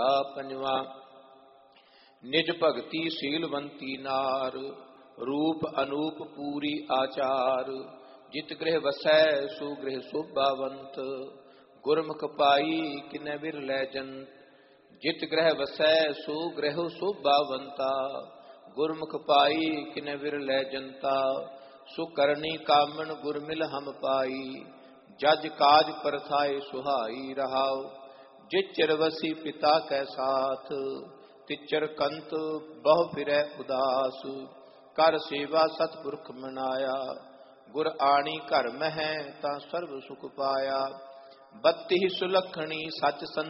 पंजवा निज भगति सीलवंती नार रूप अनूप पूरी आचार जित गृह वसै सो गृह शोभावंत गुरमुख पाई किन्नै बिरलै जंत जित गृह वसै सो गृह शोभावंता गुरमुख पाई किन्नै बिरलै जंता सुकरणी कामन गुर मिल हम पाई जज काज परथाए सुहाई रहाओ जिचर वसी पिता कै साथ तिचर कंत बहु फिरै उदास कर सेवा सतपुरख मनाया गुर आणी घर महै ता सर्व सुख पाया बत्ती सुलखणी सच